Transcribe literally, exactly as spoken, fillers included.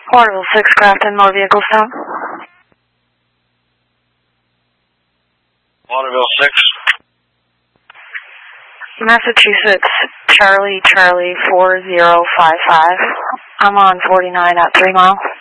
Waterville six, Grafton, more vehicles down. Waterville six. Massachusetts, Charlie, Charlie, four zero five five. I'm on forty-nine at three mile.